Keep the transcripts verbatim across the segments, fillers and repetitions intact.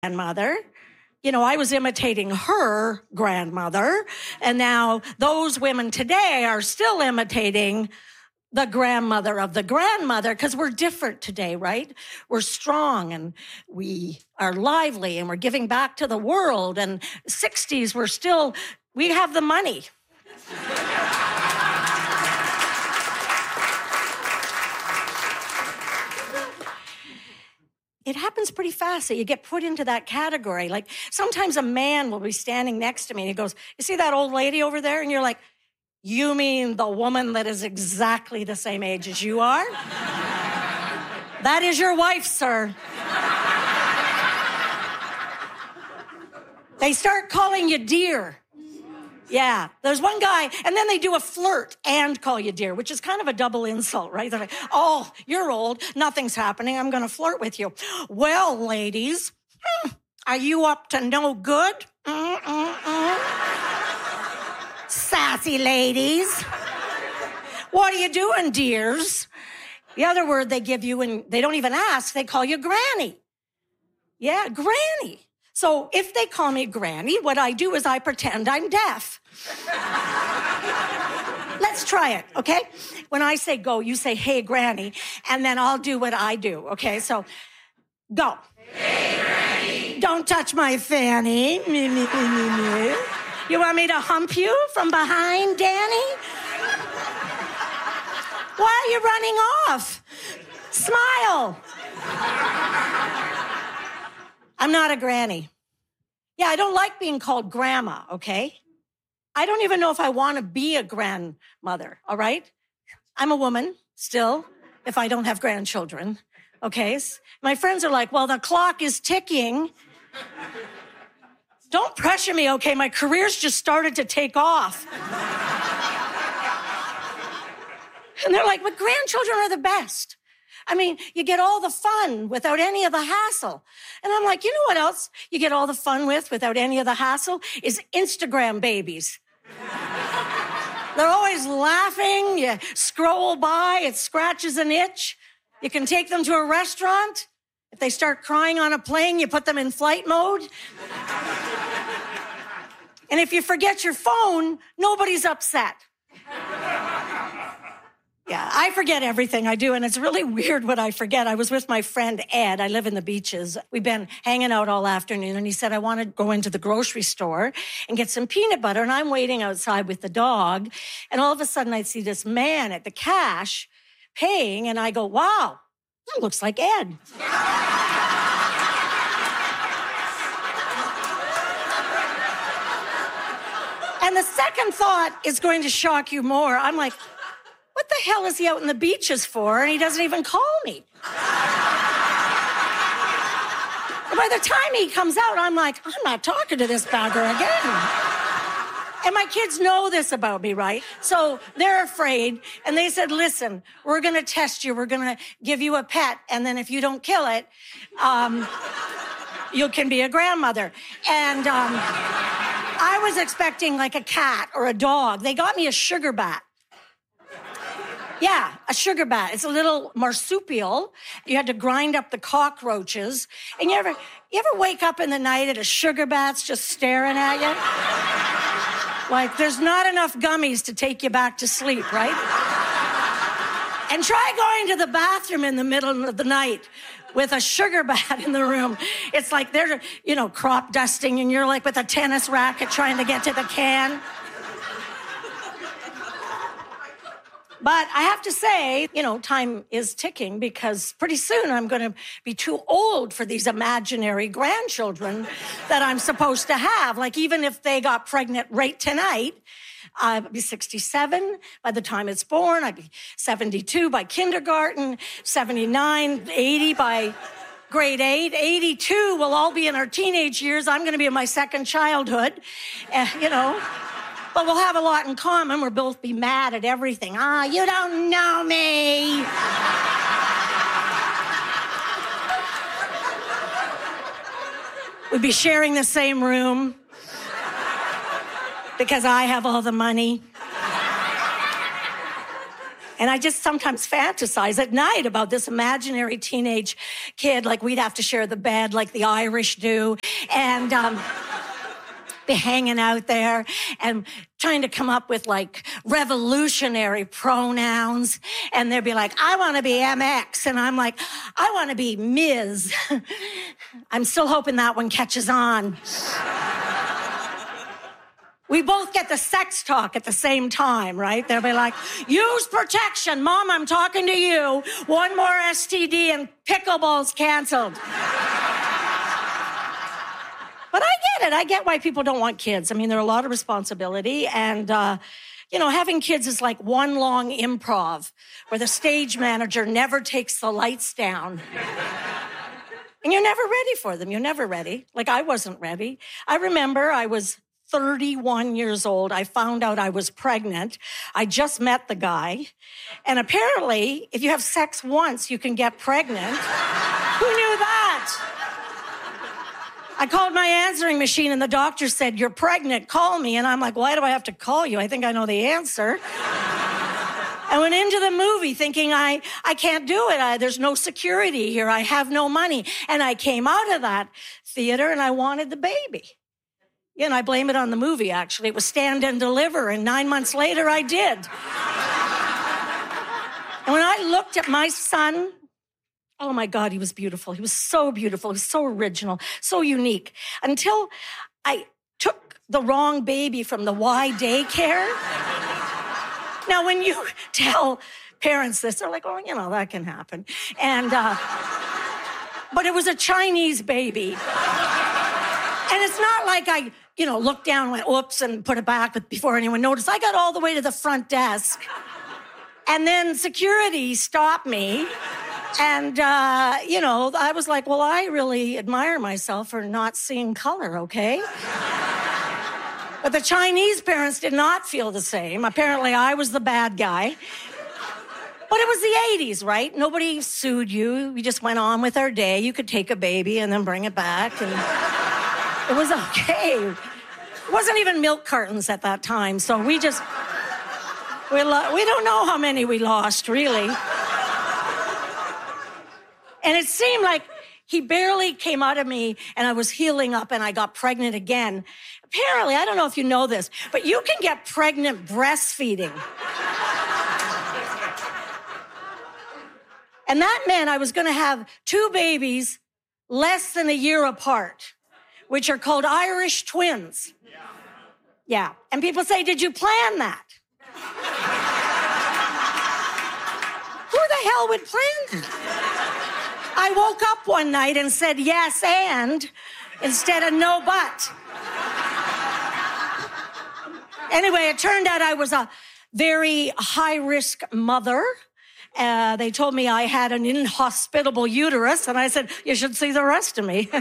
grandmother. You know, I was imitating her grandmother, and now those women today are still imitating the grandmother of the grandmother, because we're different today, right? We're strong and we are lively and we're giving back to the world. And sixties, we're still, we have the money. It happens pretty fast that you get put into that category. Like sometimes a man will be standing next to me and he goes, "You see that old lady over there?" And you're like, "You mean the woman that is exactly the same age as you are?" "That is your wife, sir." They start calling you dear. Yeah, there's one guy, and then they do a flirt and call you dear, which is kind of a double insult, right? They're like, "Oh, you're old, nothing's happening, I'm gonna flirt with you." "Well, ladies, hmm, are you up to no good?" Mm-mm-mm. "Sassy ladies. What are you doing, dears?" The other word they give you, and they don't even ask, they call you granny. Yeah, granny. So if they call me granny, what I do is I pretend I'm deaf. Let's try it, okay? When I say go, you say, "Hey, granny," and then I'll do what I do, okay? So go. "Hey, granny. Don't touch my fanny." "You want me to hump you from behind, Danny?" "Why are you running off? Smile." I'm not a granny. Yeah, I don't like being called grandma, okay? I don't even know if I want to be a grandmother, all right? I'm a woman still, if I don't have grandchildren, okay? My friends are like, "Well, the clock is ticking." Don't pressure me, okay? My career's just started to take off. And they're like, "But grandchildren are the best. I mean, you get all the fun without any of the hassle." And I'm like, you know what else you get all the fun with without any of the hassle? Is Instagram babies. They're always laughing. You scroll by, it scratches an itch. You can take them to a restaurant. If they start crying on a plane, you put them in flight mode. And if you forget your phone, nobody's upset. Yeah, I forget everything I do, and it's really weird what I forget. I was with my friend Ed. I live in the beaches. We've been hanging out all afternoon, and he said, "I want to go into the grocery store and get some peanut butter," and I'm waiting outside with the dog, and all of a sudden I see this man at the cash paying, and I go, "Wow, that looks like Ed." And the second thought is going to shock you more. I'm like, what the hell is he out in the beaches for? And he doesn't even call me. And by the time he comes out, I'm like, I'm not talking to this bagger again. And my kids know this about me, right? So they're afraid. And they said, "Listen, we're going to test you. We're going to give you a pet. And then if you don't kill it, um, you can be a grandmother." And um, I was expecting like a cat or a dog. They got me a sugar bat. Yeah, a sugar bat. It's a little marsupial. You had to grind up the cockroaches. And you ever, you ever wake up in the night and a sugar bat's just staring at you? Like, there's not enough gummies to take you back to sleep, right? And try going to the bathroom in the middle of the night with a sugar bat in the room. It's like they're, you know, crop dusting, and you're like with a tennis racket trying to get to the can. But I have to say, you know, time is ticking, because pretty soon I'm going to be too old for these imaginary grandchildren that I'm supposed to have. Like, even if they got pregnant right tonight, I'd be sixty-seven by the time it's born. I'd be seventy-two by kindergarten, seventy-nine, eighty by grade eight, eighty-two. We'll all be in our teenage years. I'm going to be in my second childhood, uh, you know. But we'll have a lot in common. We'll both be mad at everything. "Ah, you don't know me." We'd be sharing the same room because I have all the money. And I just sometimes fantasize at night about this imaginary teenage kid, like we'd have to share the bed like the Irish do. And um, be hanging out there and trying to come up with like revolutionary pronouns. And they'd be like, I want to be M X. And I'm like, I want to be Miz I'm still hoping that one catches on. We both get the sex talk at the same time, right? They'll be like, use protection. Mom, I'm talking to you. One more S T D and pickleball's canceled. But I get it. I get why people don't want kids. I mean, there are a lot of responsibility. And, uh, you know, having kids is like one long improv where the stage manager never takes the lights down. And you're never ready for them. You're never ready. Like, I wasn't ready. I remember I was thirty-one years old. I found out I was pregnant. I just met the guy. And apparently, if you have sex once, you can get pregnant. Who knew that? I called my answering machine and the doctor said, you're pregnant, call me. And I'm like, why do I have to call you? I think I know the answer. I went into the movie thinking I, I can't do it. I, there's no security here. I have no money. And I came out of that theater and I wanted the baby. Yeah, and I blame it on the movie, actually. It was Stand and Deliver, and nine months later, I did. And when I looked at my son, oh my God, he was beautiful. He was so beautiful. He was so original, so unique. Until I took the wrong baby from the Y daycare. Now, when you tell parents this, they're like, oh, you know, that can happen. And, uh, but it was a Chinese baby. And it's not like I, you know, looked down and went, oops, and put it back before anyone noticed. I got all the way to the front desk. And then security stopped me. And, uh, you know, I was like, well, I really admire myself for not seeing color, okay? But the Chinese parents did not feel the same. Apparently, I was the bad guy. But it was the eighties, right? Nobody sued you. We just went on with our day. You could take a baby and then bring it back. And it was okay. It wasn't even milk cartons at that time. So we just, we, lo- we don't know how many we lost, really. And it seemed like he barely came out of me and I was healing up and I got pregnant again. Apparently, I don't know if you know this, but you can get pregnant breastfeeding. And that meant I was going to have two babies less than a year apart, which are called Irish twins. Yeah. And people say, did you plan that? Who the hell would plan that? I woke up one night and said yes and instead of no but. Anyway, it turned out I was a very high-risk mother. Uh, they told me I had an inhospitable uterus, and I said, you should see the rest of me.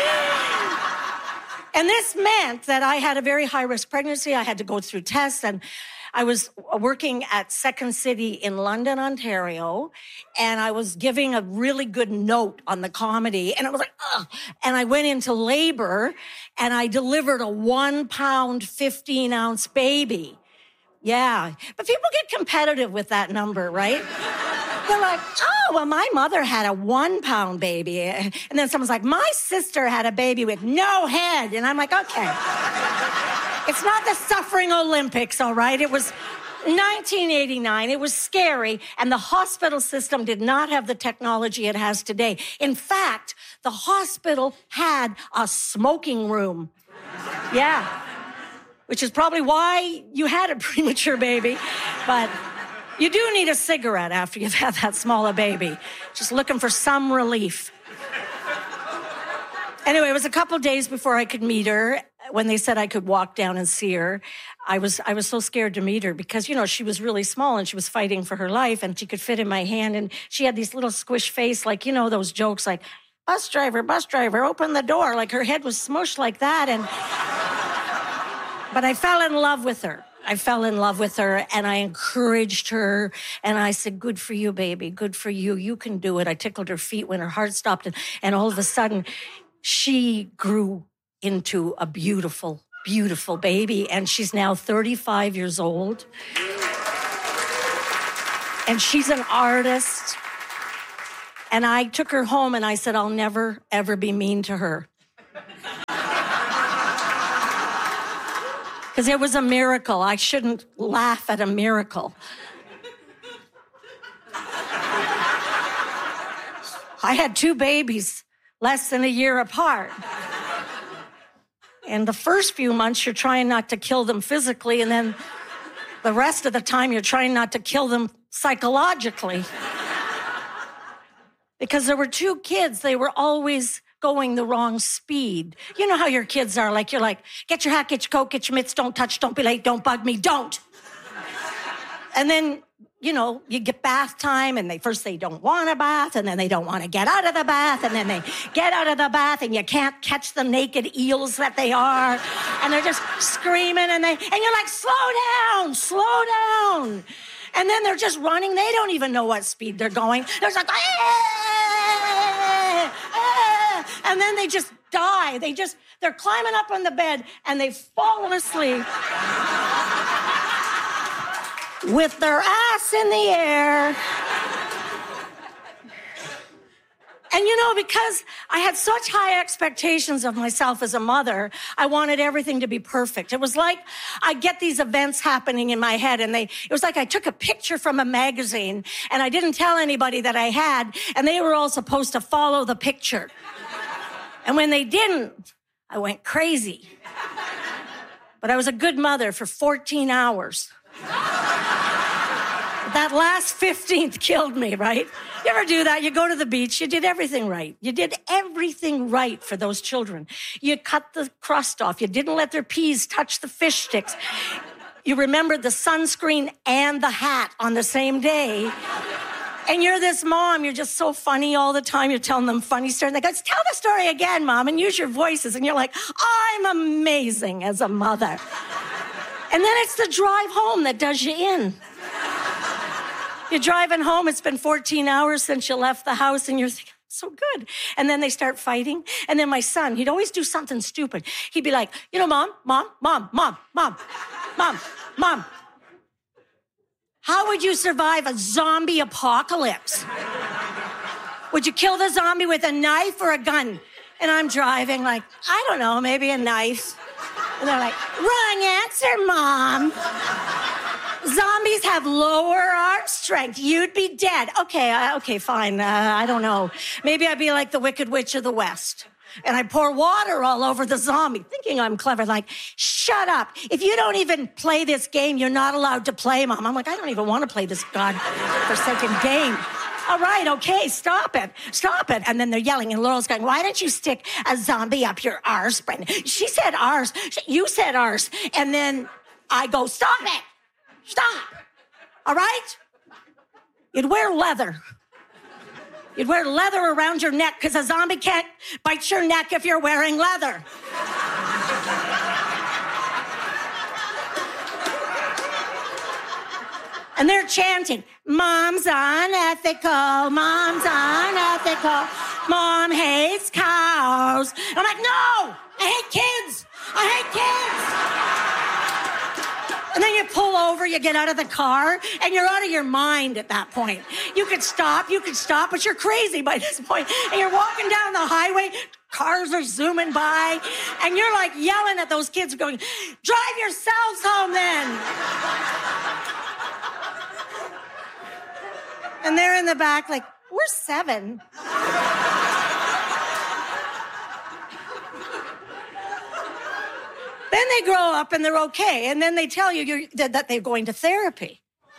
And this meant that I had a very high-risk pregnancy. I had to go through tests, and I was working at Second City in London, Ontario, and I was giving a really good note on the comedy, and it was like, ugh. And I went into labor, and I delivered a one-pound, fifteen-ounce baby. Yeah, but people get competitive with that number, right? They're like, oh, well, my mother had a one-pound baby. And then someone's like, my sister had a baby with no head. And I'm like, okay. It's not the suffering Olympics, all right? It was nineteen eighty-nine. It was scary, and the hospital system did not have the technology it has today. In fact, the hospital had a smoking room. Yeah. Which is probably why you had a premature baby. But you do need a cigarette after you've had that small a baby. Just looking for some relief. Anyway, it was a couple days before I could meet her. When they said I could walk down and see her, I was I was so scared to meet her because, you know, she was really small and she was fighting for her life and she could fit in my hand. And she had this little squish face, like, you know, those jokes like, bus driver, bus driver, open the door. Like her head was smushed like that. And But I fell in love with her. I fell in love with her, and I encouraged her, and I said, good for you, baby, good for you. You can do it. I tickled her feet when her heart stopped, and, and all of a sudden, she grew into a beautiful, beautiful baby, and she's now thirty-five years old. And she's an artist. And I took her home and I said, I'll never, ever be mean to her. Because it was a miracle. I shouldn't laugh at a miracle. I had two babies less than a year apart. And the first few months, you're trying not to kill them physically, and then the rest of the time, you're trying not to kill them psychologically. Because there were two kids, they were always going the wrong speed. You know how your kids are, like, you're like, get your hat, get your coat, get your mitts, don't touch, don't be late, don't bug me, don't. And then, you know, you get bath time, and they first they don't want a bath, and then they don't want to get out of the bath, and then they get out of the bath, and you can't catch the naked eels that they are, and they're just screaming, and they and you're like, slow down, slow down. And then they're just running. They don't even know what speed they're going. They're just like, ah, ah, and then they just die. They just, they're climbing up on the bed, and they've fallen asleep with their ass in the air. And you know, because I had such high expectations of myself as a mother, I wanted everything to be perfect. It was like I get these events happening in my head, and they, it was like I took a picture from a magazine, and I didn't tell anybody that I had, and they were all supposed to follow the picture. And when they didn't, I went crazy. But I was a good mother for fourteen hours. That last fifteenth killed me, right? You ever do that? You go to the beach, you did everything right. You did everything right for those children. You cut the crust off. You didn't let their peas touch the fish sticks. You remembered the sunscreen and the hat on the same day. And you're this mom, you're just so funny all the time. You're telling them funny stories. They go, tell the story again, Mom, and use your voices. And you're like, I'm amazing as a mother. And then it's the drive home that does you in. You're driving home, it's been fourteen hours since you left the house, and you're thinking, so good. And then they start fighting. And then my son, he'd always do something stupid. He'd be like, you know, Mom, Mom, Mom, Mom, Mom, Mom, Mom, how would you survive a zombie apocalypse? Would you kill the zombie with a knife or a gun? And I'm driving like, I don't know, maybe a knife. And they're like, wrong answer, Mom. Zombies have lower arm strength. You'd be dead. Okay, uh, okay, fine. Uh, I don't know. Maybe I'd be like the Wicked Witch of the West. And I pour water all over the zombie, thinking I'm clever. Like, shut up. If you don't even play this game, you're not allowed to play, Mom. I'm like, I don't even want to play this God-forsaken game. All right, okay, stop it. Stop it. And then they're yelling, and Laurel's going, why don't you stick a zombie up your arse, Brendan? She said arse. You said arse. And then I go, stop it. Stop. All right? You'd wear leather. You'd wear leather around your neck, because a zombie can't bite your neck if you're wearing leather. And they're chanting, Mom's unethical, Mom's unethical, Mom hates cows. I'm like, no, I hate kids. I hate kids. And then you pull over, you get out of the car, and you're out of your mind at that point. You could stop, you could stop, but you're crazy by this point. And you're walking down the highway, cars are zooming by, and you're like yelling at those kids going, drive yourselves home then. And they're in the back like, we're seven. Then they grow up and they're okay. And then they tell you you're, that, that they're going to therapy.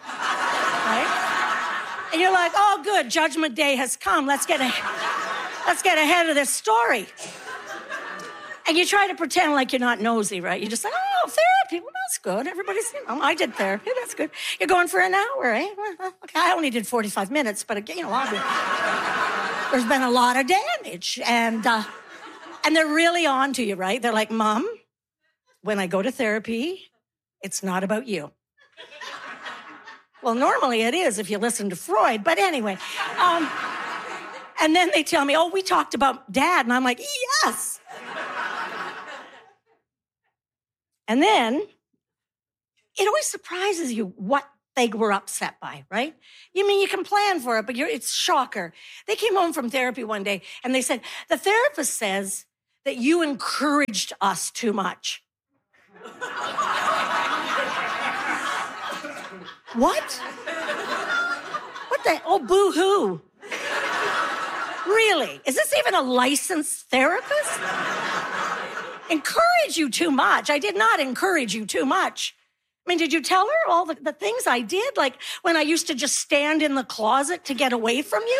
Right? And you're like, oh, good, Judgment Day has come. Let's get, a, let's get ahead of this story. And you try to pretend like you're not nosy, right? You're just like, oh, therapy, well, that's good. Everybody's, you know, I did therapy, that's good. You're going for an hour, eh? Well, okay, I only did forty-five minutes, but again, you know, there's been a lot of damage. And, uh, and they're really on to you, right? They're like, Mom, when I go to therapy, it's not about you. Well, normally it is if you listen to Freud, but anyway. Um, and then they tell me, oh, we talked about Dad. And I'm like, yes. And then it always surprises you what they were upset by, right? You mean you can plan for it, but you're, it's shocker. They came home from therapy one day and they said, the therapist says that you encouraged us too much. What? What the, oh, boo-hoo. Really? Is this even a licensed therapist? Encourage you too much. I did not encourage you too much. I mean, did you tell her all the, the things I did? Like when I used to just stand in the closet to get away from you?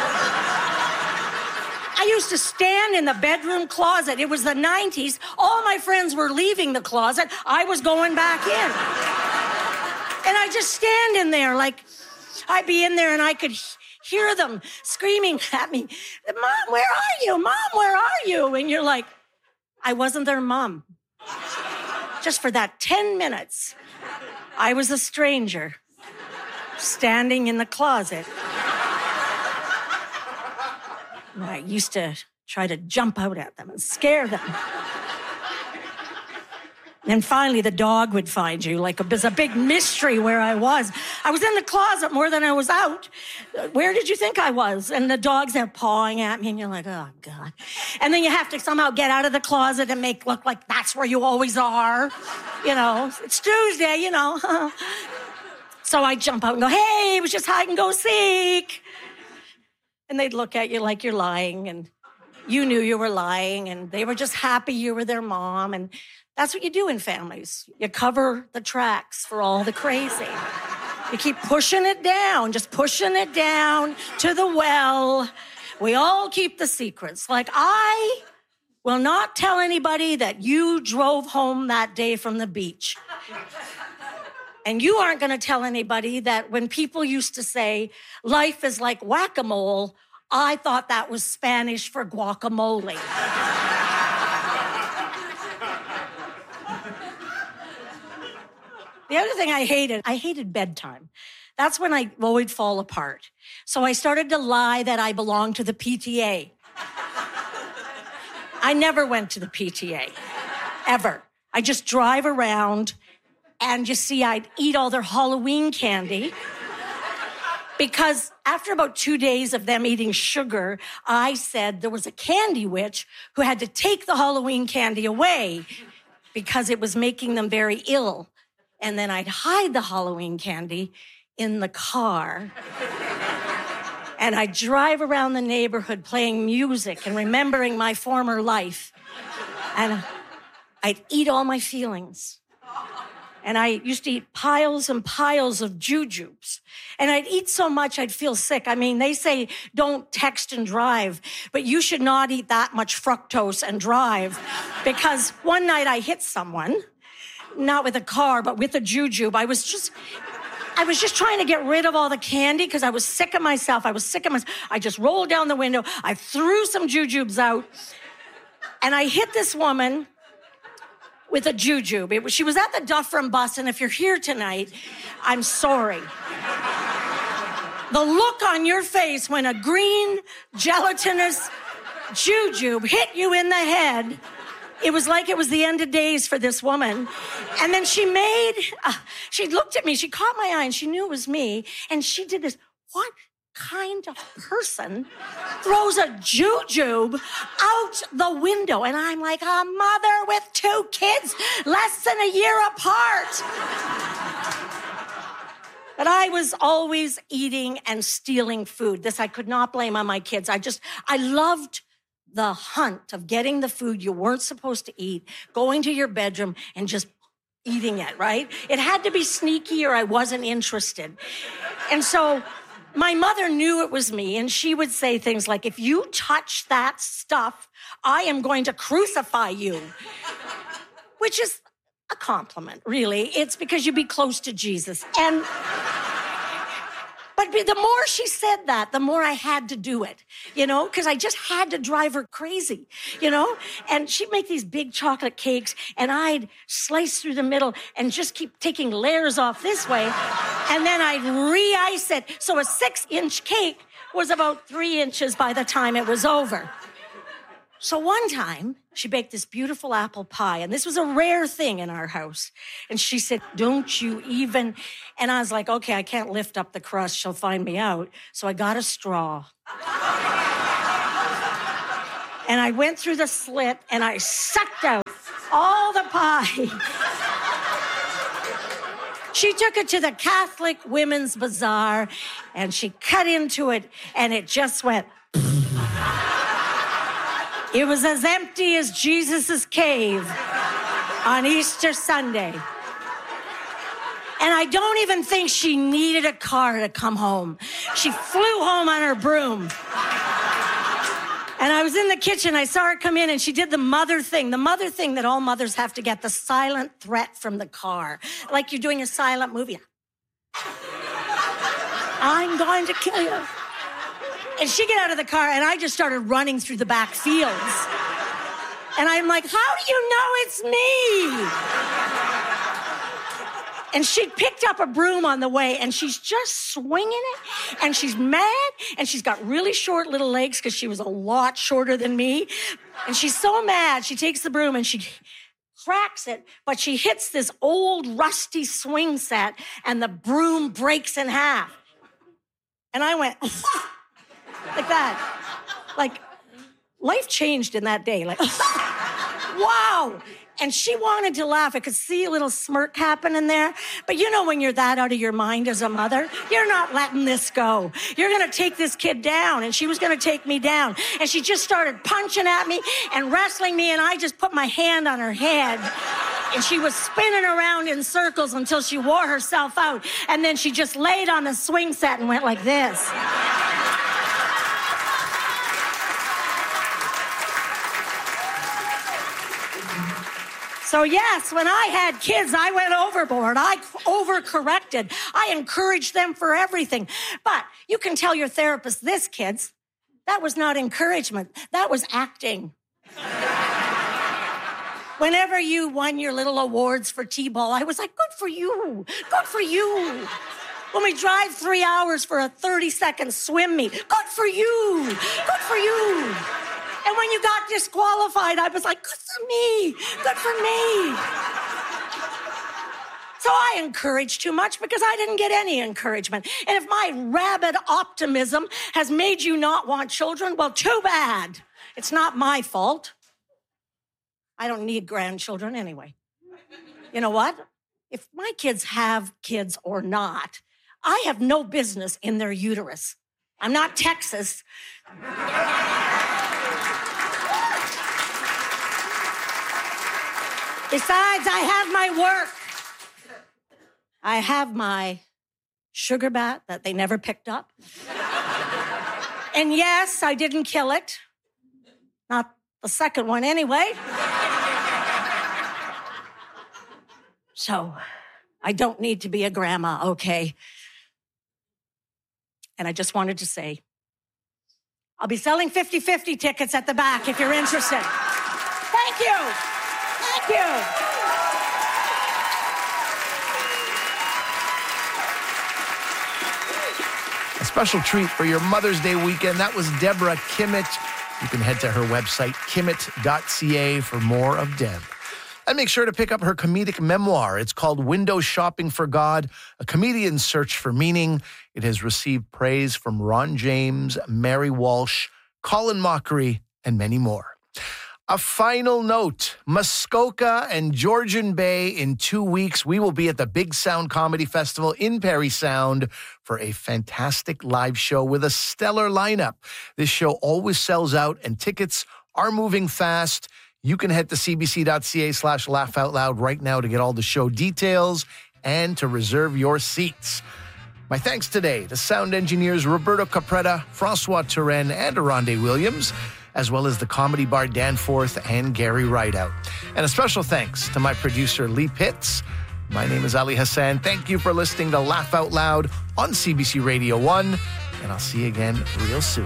I used to stand in the bedroom closet. It was the nineties. All my friends were leaving the closet. I was going back in. And I just stand in there like I'd be in there and I could hear them screaming at me, Mom, where are you? Mom, where are you? And you're like, I wasn't their mom. Just for that ten minutes, I was a stranger standing in the closet. I used to try to jump out at them and scare them. And finally, the dog would find you. Like, it was a big mystery where I was. I was in the closet more than I was out. Where did you think I was? And the dogs are pawing at me, and you're like, oh, God. And then you have to somehow get out of the closet and make look like that's where you always are. You know, it's Tuesday, you know. So I jump out and go, hey, it was just hide and go seek. And they'd look at you like you're lying, and you knew you were lying, and they were just happy you were their mom, and that's what you do in families. You cover the tracks for all the crazy. You keep pushing it down, just pushing it down to the well. We all keep the secrets. Like, I will not tell anybody that you drove home that day from the beach. And you aren't going to tell anybody that when people used to say, life is like whack-a-mole, I thought that was Spanish for guacamole. The other thing I hated, I hated bedtime. That's when I would fall apart. So I started to lie that I belonged to the P T A. I never went to the P T A, ever. I just drive around, and you see, I'd eat all their Halloween candy. Because after about two days of them eating sugar, I said there was a candy witch who had to take the Halloween candy away because it was making them very ill. And then I'd hide the Halloween candy in the car. And I'd drive around the neighborhood playing music and remembering my former life. And I'd eat all my feelings. And I used to eat piles and piles of jujubes. And I'd eat so much I'd feel sick. I mean, they say don't text and drive, but you should not eat that much fructose and drive. Because one night I hit someone, not with a car, but with a jujube. I was just, I was just trying to get rid of all the candy because I was sick of myself. I was sick of myself. I just rolled down the window. I threw some jujubes out, and I hit this woman with a jujube. It was, she was at the Dufferin bus, and if you're here tonight, I'm sorry. The look on your face when a green gelatinous jujube hit you in the head, it was like it was the end of days for this woman. And then she made, uh, she looked at me, she caught my eye, and she knew it was me, and she did this, what kind of person throws a jujube out the window? And I'm like, a mother with two kids less than a year apart. But I was always eating and stealing food. This I could not blame on my kids. I just, I loved the hunt of getting the food you weren't supposed to eat, going to your bedroom and just eating it, right? It had to be sneaky or I wasn't interested. And so my mother knew it was me, and she would say things like, if you touch that stuff, I am going to crucify you, which is a compliment, really. It's because you'd be close to Jesus. And But the more she said that, the more I had to do it, you know, because I just had to drive her crazy, you know? And she'd make these big chocolate cakes, and I'd slice through the middle and just keep taking layers off this way. And then I'd re-ice it. So a six-inch cake was about three inches by the time it was over. So one time, she baked this beautiful apple pie, and this was a rare thing in our house. And she said, don't you even... And I was like, okay, I can't lift up the crust. She'll find me out. So I got a straw. And I went through the slit, and I sucked out all the pie. She took it to the Catholic Women's Bazaar, and she cut into it, and it just went... It was as empty as Jesus' cave on Easter Sunday. And I don't even think she needed a car to come home. She flew home on her broom. And I was in the kitchen, I saw her come in, and she did the mother thing, the mother thing that all mothers have to get, the silent threat from the car. Like you're doing a silent movie. I'm going to kill you. And she got out of the car, and I just started running through the back fields. And I'm like, how do you know it's me? And she picked up a broom on the way, and she's just swinging it, and she's mad, and she's got really short little legs because she was a lot shorter than me. And she's so mad, she takes the broom, and she cracks it, but she hits this old rusty swing set, and the broom breaks in half. And I went... like that. Like, life changed in that day. Like, wow. And she wanted to laugh. I could see a little smirk happen in there. But you know when you're that out of your mind as a mother, you're not letting this go. You're going to take this kid down. And she was going to take me down. And she just started punching at me and wrestling me. And I just put my hand on her head. And she was spinning around in circles until she wore herself out. And then she just laid on the swing set and went like this. So yes, when I had kids, I went overboard. I overcorrected. I encouraged them for everything. But you can tell your therapist this, kids, that was not encouragement. That was acting. Whenever you won your little awards for T-ball, I was like, good for you. Good for you. When we drive three hours for a thirty-second swim meet, good for you. Good for you. And when you got disqualified, I was like, good for me, good for me. So I encouraged too much because I didn't get any encouragement. And if my rabid optimism has made you not want children, well, too bad. It's not my fault. I don't need grandchildren anyway. You know what? If my kids have kids or not, I have no business in their uterus. I'm not Texas. Besides, I have my work. I have my sugar bat that they never picked up. And yes, I didn't kill it. Not the second one anyway. So, I don't need to be a grandma, okay? And I just wanted to say, I'll be selling fifty-fifty tickets at the back if you're interested. Thank you. Thank you. A special treat for your Mother's Day weekend. That was Deborah Kimmett. You can head to her website, kimmett dot c a, for more of Deb. And make sure to pick up her comedic memoir. It's called Window Shopping for God, A Comedian's Search for Meaning. It has received praise from Ron James, Mary Walsh, Colin Mockery, and many more. A final note, Muskoka and Georgian Bay in two weeks. We will be at the Big Sound Comedy Festival in Parry Sound for a fantastic live show with a stellar lineup. This show always sells out and tickets are moving fast. You can head to c b c dot c a slash laugh out loud right now to get all the show details and to reserve your seats. My thanks today to sound engineers Roberto Capretta, Francois Turenne, and Aronde Williams, as well as the Comedy Bar Danforth and Gary Rideout. And a special thanks to my producer Lee Pitts. My name is Ali Hassan. Thank you for listening to Laugh Out Loud on C B C Radio one, and I'll see you again real soon.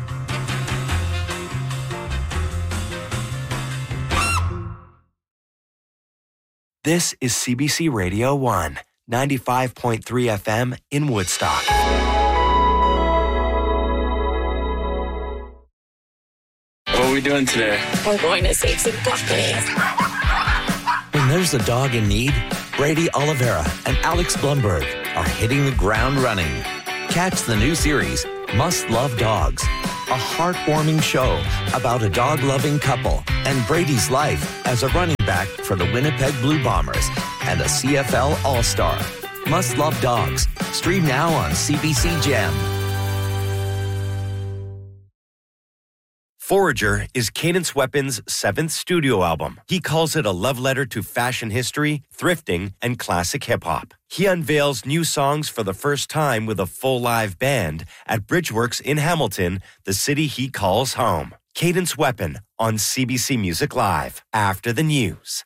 This is C B C Radio one, ninety-five point three F M in Woodstock. What we doing today? We're going to save some puppies. When there's a dog in need, Brady Oliveira and Alex Blumberg are hitting the ground running. Catch the new series, Must Love Dogs, a heartwarming show about a dog-loving couple and Brady's life as a running back for the Winnipeg Blue Bombers and a C F L All-Star. Must Love Dogs. Stream now on C B C Gem. Forager is Cadence Weapons' seventh studio album. He calls it a love letter to fashion history, thrifting, and classic hip-hop. He unveils new songs for the first time with a full live band at Bridgeworks in Hamilton, the city he calls home. Cadence Weapon on C B C Music Live after the news.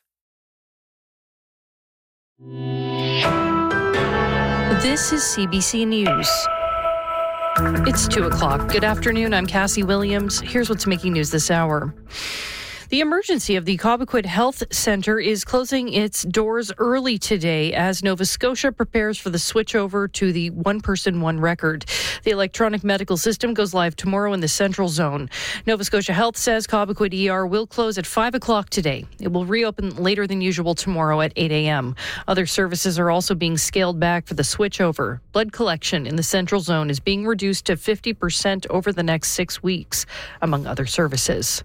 This is C B C News. It's two o'clock. Good afternoon. I'm Cassie Williams. Here's what's making news this hour. The emergency of the Cobequid Health Centre is closing its doors early today as Nova Scotia prepares for the switchover to the one-person, one-record. The electronic medical system goes live tomorrow in the Central Zone. Nova Scotia Health says Cobequid E R will close at five o'clock today. It will reopen later than usual tomorrow at eight a.m. Other services are also being scaled back for the switchover. Blood collection in the Central Zone is being reduced to fifty percent over the next six weeks, among other services.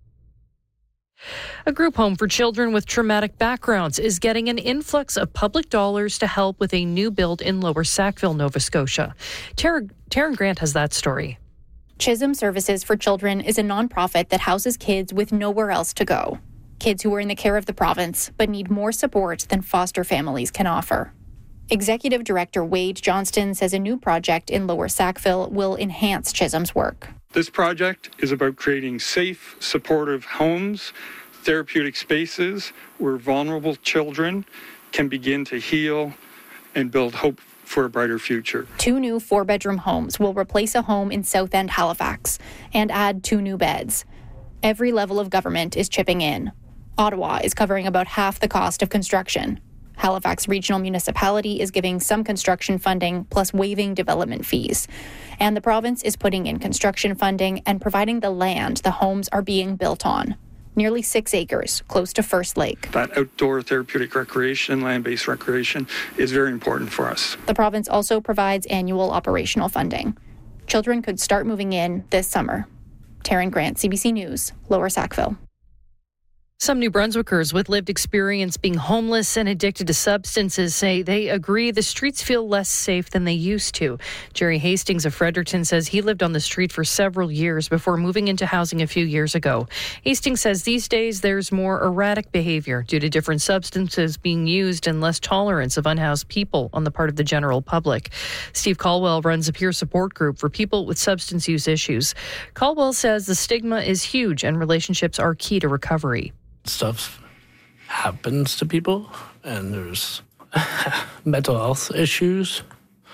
A group home for children with traumatic backgrounds is getting an influx of public dollars to help with a new build in Lower Sackville, Nova Scotia. Tara, Taryn Grant has that story. Chisholm Services for Children is a nonprofit that houses kids with nowhere else to go. Kids who are in the care of the province but need more support than foster families can offer. Executive Director Wade Johnston says a new project in Lower Sackville will enhance Chisholm's work. This project is about creating safe, supportive homes, therapeutic spaces where vulnerable children can begin to heal and build hope for a brighter future. Two new four-bedroom homes will replace a home in South End, Halifax, and add two new beds. Every level of government is chipping in. Ottawa is covering about half the cost of construction. Halifax Regional Municipality is giving some construction funding plus waiving development fees. And the province is putting in construction funding and providing the land the homes are being built on. Nearly six acres, close to First Lake. That outdoor therapeutic recreation, land-based recreation, is very important for us. The province also provides annual operational funding. Children could start moving in this summer. Taryn Grant, C B C News, Lower Sackville. Some New Brunswickers with lived experience being homeless and addicted to substances say they agree the streets feel less safe than they used to. Jerry Hastings of Fredericton says he lived on the street for several years before moving into housing a few years ago. Hastings says these days there's more erratic behavior due to different substances being used and less tolerance of unhoused people on the part of the general public. Steve Caldwell runs a peer support group for people with substance use issues. Caldwell says the stigma is huge and relationships are key to recovery. Stuff happens to people, and there's mental health issues.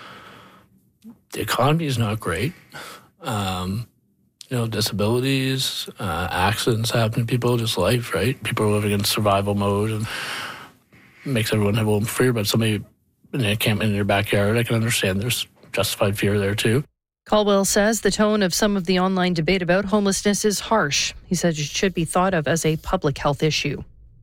The economy is not great. Um, you know, disabilities, uh, accidents happen to people, just life, right? People are living in survival mode, and it makes everyone have a little fear. But somebody in a camp in their backyard, I can understand there's justified fear there too. Caldwell says the tone of some of the online debate about homelessness is harsh. He says it should be thought of as a public health issue.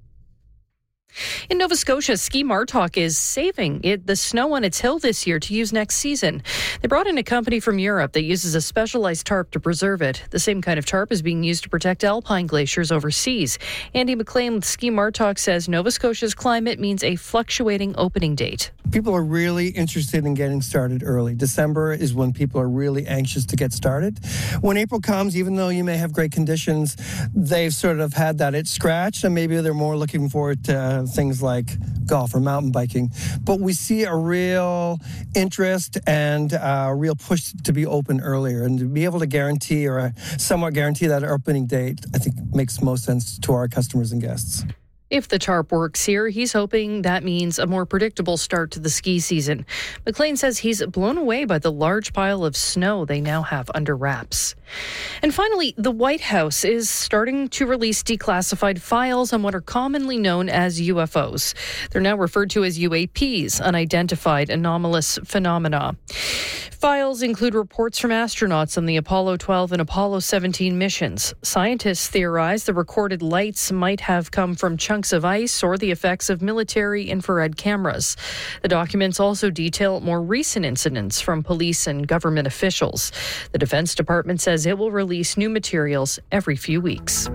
In Nova Scotia, Ski Martok is saving it, the snow on its hill this year to use next season. They brought in a company from Europe that uses a specialized tarp to preserve it. The same kind of tarp is being used to protect alpine glaciers overseas. Andy McLean with Ski Martok says Nova Scotia's climate means a fluctuating opening date. People are really interested in getting started early. December is when people are really anxious to get started. When April comes, even though you may have great conditions, they've sort of had that itch scratched, and maybe they're more looking forward to uh, things like golf or mountain biking. But we see a real interest and a real push to be open earlier, and to be able to guarantee or somewhat guarantee that opening date, I think makes most sense to our customers and guests. If the tarp works here, he's hoping that means a more predictable start to the ski season. McLean says he's blown away by the large pile of snow they now have under wraps. And finally, the White House is starting to release declassified files on what are commonly known as U F Os. They're now referred to as U A Ps, unidentified anomalous phenomena. Files include reports from astronauts on the Apollo twelve and Apollo seventeen missions. Scientists theorize the recorded lights might have come from chunks of ice or the effects of military infrared cameras. The documents also detail more recent incidents from police and government officials. The Defense Department says it will release new materials every few weeks.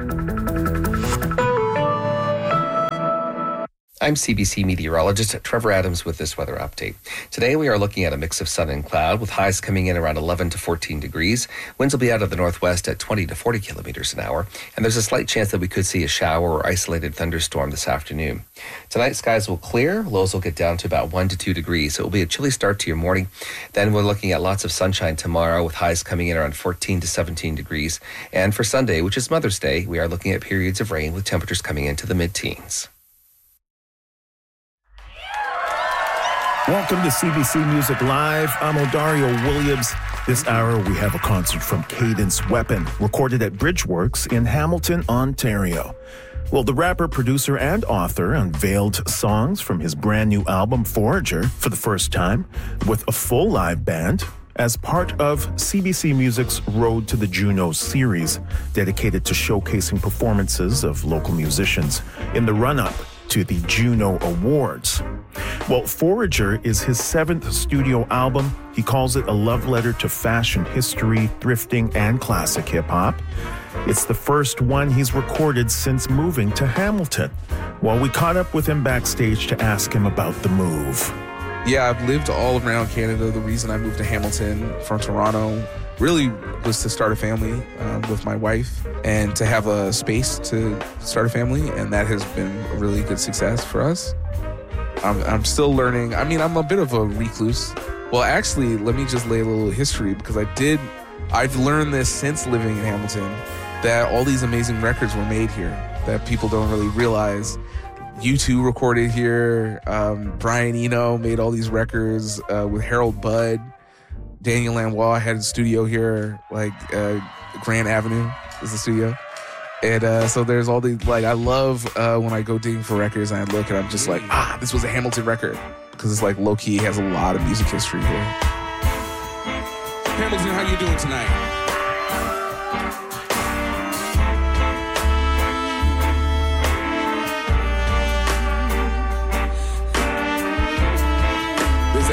I'm C B C meteorologist Trevor Adams with this weather update. Today we are looking at a mix of sun and cloud with highs coming in around eleven to fourteen degrees. Winds will be out of the northwest at twenty to forty kilometers an hour. And there's a slight chance that we could see a shower or isolated thunderstorm this afternoon. Tonight skies will clear. Lows will get down to about one to two degrees. So it will be a chilly start to your morning. Then we're looking at lots of sunshine tomorrow with highs coming in around fourteen to seventeen degrees. And for Sunday, which is Mother's Day, we are looking at periods of rain with temperatures coming into the mid-teens. Welcome to C B C Music Live. I'm Odario Williams. This hour, we have a concert from Cadence Weapon, recorded at Bridgeworks in Hamilton, Ontario. Well, the rapper, producer, and author unveiled songs from his brand new album, Forager, for the first time, with a full live band, as part of C B C Music's Road to the Juno series, dedicated to showcasing performances of local musicians in the run-up to the Juno Awards. Well, Forager is his seventh studio album. He calls it a love letter to fashion history, thrifting, and classic hip-hop. It's the first one he's recorded since moving to Hamilton. Well, we caught up with him backstage to ask him about the move. Yeah, I've lived all around Canada. The reason I moved to Hamilton from Toronto really was to start a family um, with my wife and to have a space to start a family, and that has been a really good success for us. I'm, I'm still learning. I mean, I'm a bit of a recluse. Well, actually, let me just lay a little history, because I did, I've learned this since living in Hamilton, that all these amazing records were made here that people don't really realize. U two recorded here. Um, Brian Eno made all these records uh, with Harold Budd. Daniel Lanois had a studio here, like uh, Grand Avenue is the studio. And uh, so there's all these, like, I love uh, when I go digging for records and I look and I'm just like, ah, this was a Hamilton record. Because it's like low-key has a lot of music history here. Hamilton, how you doing tonight?